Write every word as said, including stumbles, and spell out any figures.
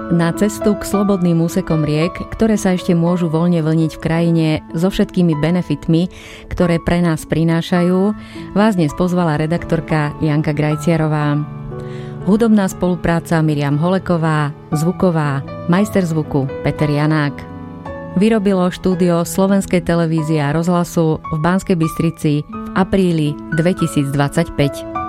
Na cestu k slobodným úsekom riek, ktoré sa ešte môžu voľne vlniť v krajine so všetkými benefitmi, ktoré pre nás prinášajú, vás dnes pozvala redaktorka Janka Grajciarová. Hudobná spolupráca Miriam Holeková, zvuková, majster zvuku Peter Janák. Vyrobilo štúdio Slovenskej televízie a rozhlasu v Banskej Bystrici v apríli dvetisícdvadsaťpäť.